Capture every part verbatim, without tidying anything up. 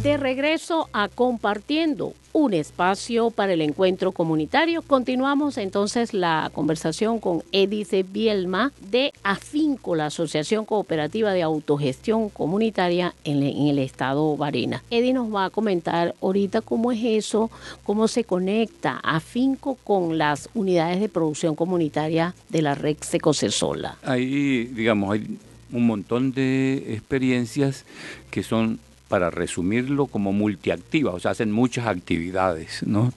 De regreso a Compartiendo, un espacio para el encuentro comunitario. Continuamos entonces la conversación con Edith Bielma de Afinco, la Asociación Cooperativa de Autogestión Comunitaria en, en el estado Barinas. Edith nos va a comentar ahorita cómo es eso, cómo se conecta Afinco con las unidades de producción comunitaria de la red Secocesola. Ahí, digamos, hay un montón de experiencias que son, para resumirlo, como multiactivas, o sea, hacen muchas actividades, ¿no?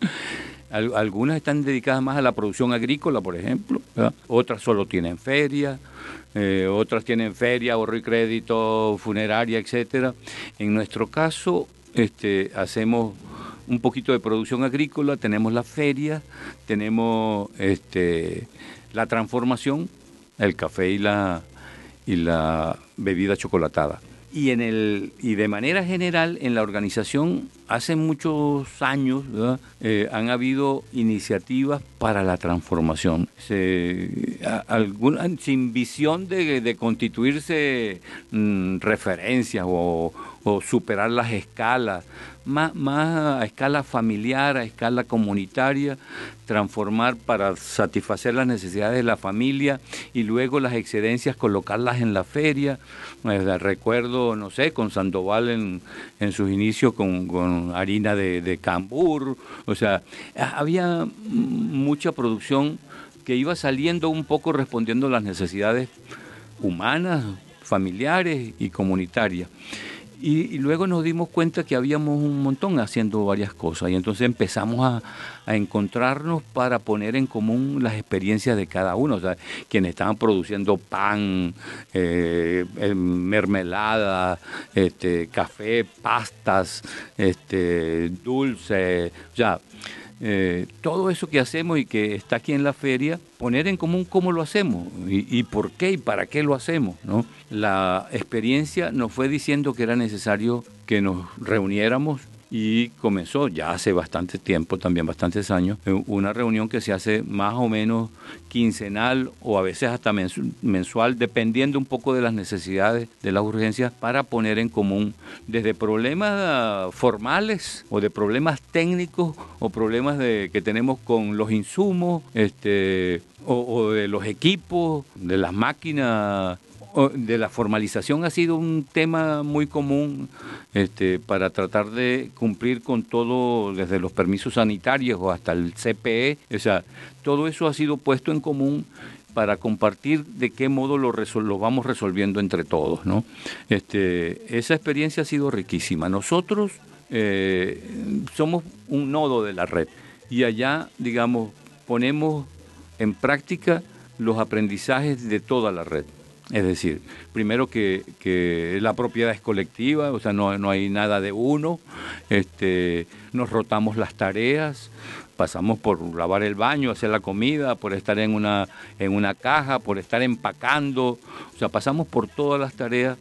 Algunas están dedicadas más a la producción agrícola, por ejemplo, ¿verdad? Otras solo tienen feria, eh, otras tienen feria, ahorro y crédito, funeraria, etcétera. En nuestro caso, este, hacemos un poquito de producción agrícola, tenemos la feria, tenemos este, la transformación, el café y la, y la bebida chocolatada. Y en el y de manera general en la organización hace muchos años, ¿verdad? Eh, han habido iniciativas para la transformación, Se, a, alguna, sin visión de, de constituirse mmm, referencias o, o superar las escalas, más, más a escala familiar, a escala comunitaria, transformar para satisfacer las necesidades de la familia y luego las excedencias colocarlas en la feria. Recuerdo, no sé, con Sandoval en, en sus inicios con, con harina de, de cambur, o sea, había mucha producción que iba saliendo un poco respondiendo a las necesidades humanas, familiares y comunitarias. Y, y luego nos dimos cuenta que habíamos un montón haciendo varias cosas y entonces empezamos a, a encontrarnos para poner en común las experiencias de cada uno. O sea, quienes estaban produciendo pan, eh, mermelada, este, café, pastas, este, dulce, o sea, Eh, todo eso que hacemos y que está aquí en la feria, poner en común cómo lo hacemos y, y por qué y para qué lo hacemos, ¿no? La experiencia nos fue diciendo que era necesario que nos reuniéramos y comenzó ya hace bastante tiempo, también bastantes años, una reunión que se hace más o menos quincenal o a veces hasta mensual, dependiendo un poco de las necesidades, de las urgencias, para poner en común desde problemas formales o de problemas técnicos o problemas de, que tenemos con los insumos, este, o, o de los equipos, de las máquinas, de la formalización. Ha sido un tema muy común este, para tratar de cumplir con todo, desde los permisos sanitarios o hasta el C P E, o sea, todo eso ha sido puesto en común para compartir de qué modo lo, resol- lo vamos resolviendo entre todos, ¿no? Este, esa experiencia ha sido riquísima. Nosotros eh, somos un nodo de la red y allá, digamos, ponemos en práctica los aprendizajes de toda la red. Es decir, primero que, que la propiedad es colectiva, o sea, no, no hay nada de uno, este, nos rotamos las tareas, pasamos por lavar el baño, hacer la comida, por estar en una, en una caja, por estar empacando, o sea, pasamos por todas las tareas,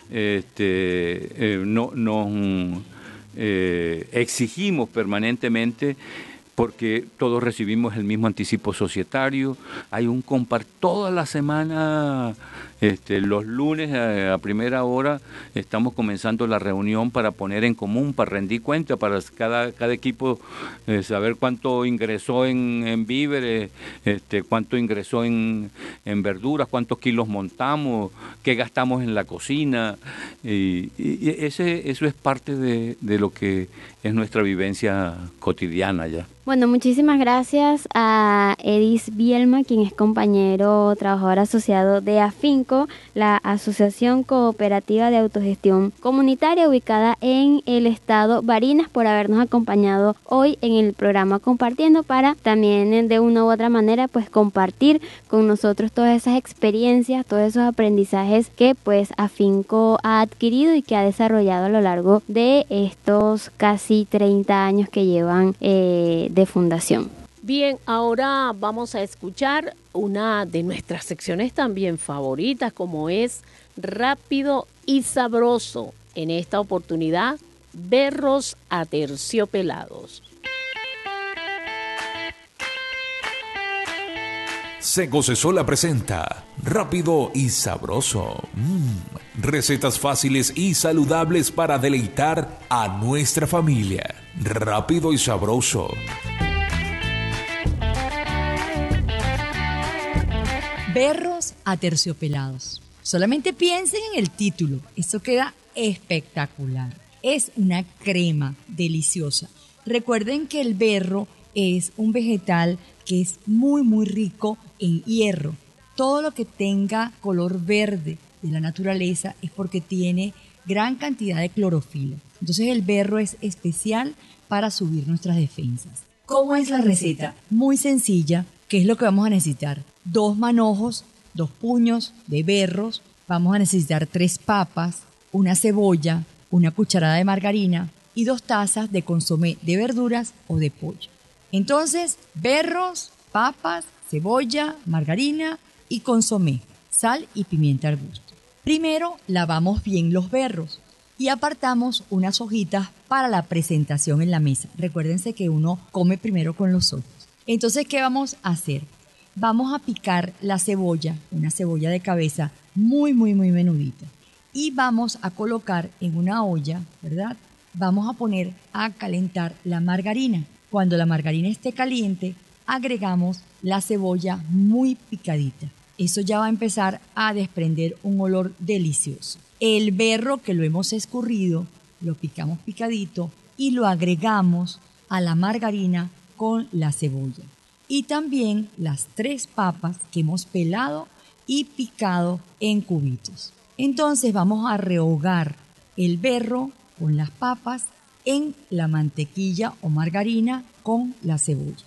este, eh, no, nos eh, exigimos permanentemente porque todos recibimos el mismo anticipo societario, hay un compar toda la semana, este, los lunes a, a primera hora estamos comenzando la reunión para poner en común, para rendir cuenta, para cada, cada equipo eh, saber cuánto ingresó en, en víveres, este, cuánto ingresó en, en verduras, cuántos kilos montamos, qué gastamos en la cocina, y, y ese, eso es parte de, de lo que es nuestra vivencia cotidiana ya. Bueno, muchísimas gracias a Edith Bielma, quien es compañero trabajador asociado de Afinco, la Asociación Cooperativa de Autogestión Comunitaria ubicada en el estado Barinas, por habernos acompañado hoy en el programa Compartiendo, para también de una u otra manera pues compartir con nosotros todas esas experiencias, todos esos aprendizajes que pues Afinco ha adquirido y que ha desarrollado a lo largo de estos casi treinta años que llevan eh, de fundación. Bien, ahora vamos a escuchar una de nuestras secciones también favoritas, como es Rápido y Sabroso. En esta oportunidad, berros aterciopelados. Secocesola presenta Rápido y Sabroso. Mmm, Recetas fáciles y saludables para deleitar a nuestra familia. Rápido y sabroso. Berros aterciopelados. Solamente piensen en el título. Eso queda espectacular. Es una crema deliciosa. Recuerden que el berro es un vegetal que es muy muy rico en hierro. Todo lo que tenga color verde de la naturaleza es porque tiene gran cantidad de clorofila. Entonces el berro es especial para subir nuestras defensas. ¿Cómo es la receta? Muy sencilla. ¿Qué es lo que vamos a necesitar? Dos manojos, dos puños de berros. Vamos a necesitar tres papas, una cebolla, una cucharada de margarina y dos tazas de consomé de verduras o de pollo. Entonces, berros, papas, cebolla, margarina y consomé, sal y pimienta al gusto. Primero lavamos bien los berros y apartamos unas hojitas para la presentación en la mesa. Recuérdense que uno come primero con los ojos. Entonces, ¿qué vamos a hacer? Vamos a picar la cebolla, una cebolla de cabeza muy, muy, muy menudita. Y vamos a colocar en una olla, ¿verdad? Vamos a poner a calentar la margarina. Cuando la margarina esté caliente, agregamos la cebolla muy picadita. Eso ya va a empezar a desprender un olor delicioso. El berro que lo hemos escurrido, lo picamos picadito y lo agregamos a la margarina con la cebolla. Y también las tres papas que hemos pelado y picado en cubitos. Entonces vamos a rehogar el berro con las papas en la mantequilla o margarina con la cebolla.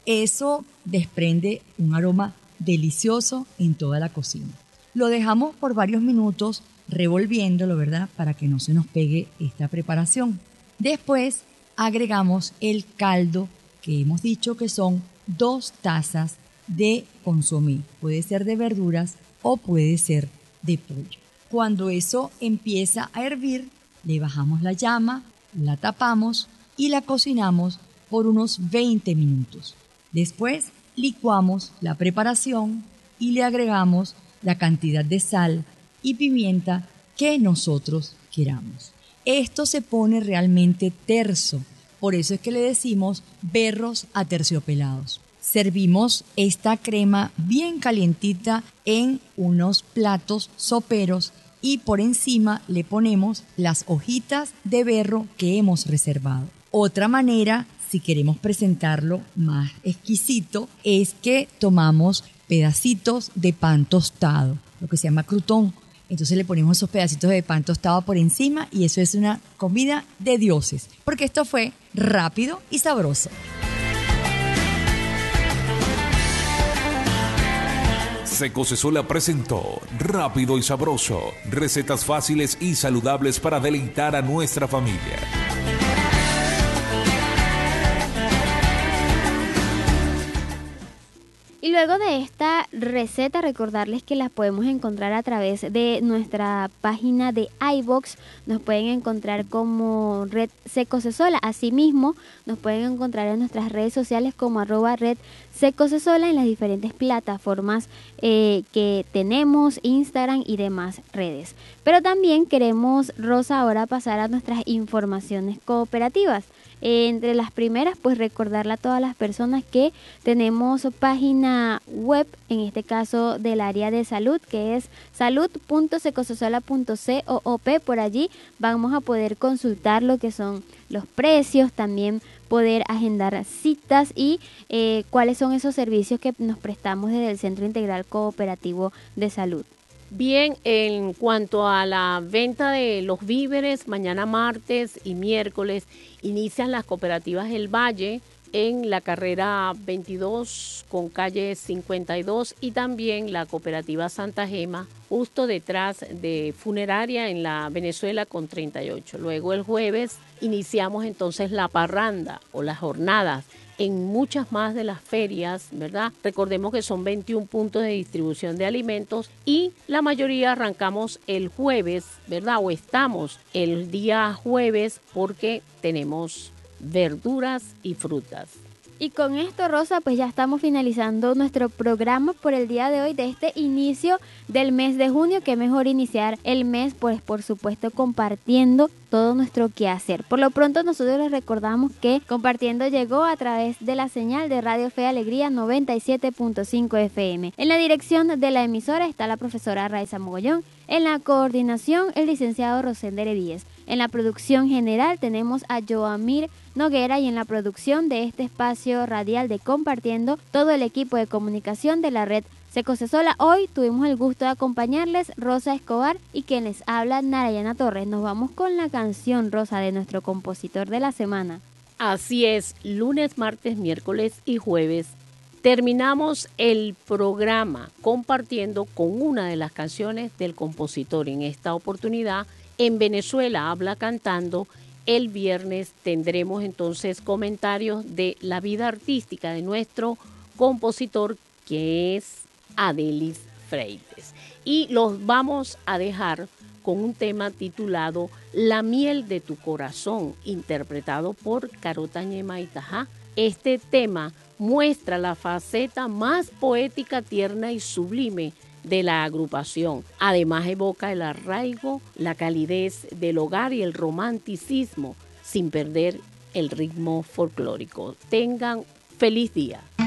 Eso desprende un aroma delicioso en toda la cocina. Lo dejamos por varios minutos revolviéndolo, ¿verdad? Para que no se nos pegue esta preparación. Después agregamos el caldo que hemos dicho que son dos tazas de consomé. Puede ser de verduras o puede ser de pollo. Cuando eso empieza a hervir, le bajamos la llama, la tapamos y la cocinamos por unos veinte minutos. Después licuamos la preparación y le agregamos la cantidad de sal y pimienta que nosotros queramos. Esto se pone realmente terso, por eso es que le decimos berros aterciopelados. Servimos esta crema bien calientita en unos platos soperos y por encima le ponemos las hojitas de berro que hemos reservado. Otra manera, si queremos presentarlo más exquisito, es que tomamos pedacitos de pan tostado, lo que se llama croutón. Entonces le ponemos esos pedacitos de pan tostado por encima y eso es una comida de dioses, porque esto fue rápido y sabroso. Secosesola presentó Rápido y Sabroso, recetas fáciles y saludables para deleitar a nuestra familia. Y luego de esta receta, recordarles que las podemos encontrar a través de nuestra página de iVoox. Nos pueden encontrar como Red Secosesola. Asimismo, nos pueden encontrar en nuestras redes sociales como arroba Red Secosesola en las diferentes plataformas eh, que tenemos, Instagram y demás redes. Pero también queremos, Rosa, ahora pasar a nuestras informaciones cooperativas. Eh, entre las primeras, pues recordarle a todas las personas que tenemos página web, en este caso del área de salud, que es salud punto secosesola punto coop. Por allí vamos a poder consultar lo que son los precios, también poder agendar citas y eh, cuáles son esos servicios que nos prestamos desde el Centro Integral Cooperativo de Salud. Bien, en cuanto a la venta de los víveres, mañana martes y miércoles inician las cooperativas El Valle en la carrera veintidós con calle cincuenta y dos y también la cooperativa Santa Gema justo detrás de Funeraria en la Venezuela con treinta y ocho. Luego el jueves iniciamos entonces la parranda o las jornadas en muchas más de las ferias, ¿verdad? Recordemos que son veintiún puntos de distribución de alimentos y la mayoría arrancamos el jueves, ¿verdad? O estamos el día jueves porque tenemos verduras y frutas. Y con esto, Rosa, pues ya estamos finalizando nuestro programa por el día de hoy, de este inicio del mes de junio. Qué mejor iniciar el mes, pues por supuesto compartiendo todo nuestro quehacer. Por lo pronto nosotros les recordamos que Compartiendo llegó a través de la señal de Radio Fe y Alegría noventa y siete punto cinco F M. En la dirección de la emisora está la profesora Raiza Mogollón. En la coordinación, el licenciado Rosender Díez. En la producción general tenemos a Joamir Noguera y en la producción de este espacio radial de Compartiendo, todo el equipo de comunicación de la red Secocesola. Hoy tuvimos el gusto de acompañarles Rosa Escobar y quien les habla, Narayana Torres. Nos vamos con la canción, Rosa, de nuestro compositor de la semana. Así es, lunes, martes, miércoles y jueves terminamos el programa compartiendo con una de las canciones del compositor. En esta oportunidad, En Venezuela habla cantando. El viernes tendremos entonces comentarios de la vida artística de nuestro compositor, que es Adelis Freites. Y los vamos a dejar con un tema titulado La miel de tu corazón, interpretado por Carota Ñema Itajá. Este tema muestra la faceta más poética, tierna y sublime de la agrupación. Además evoca el arraigo, la calidez del hogar y el romanticismo, sin perder el ritmo folclórico. Tengan feliz día.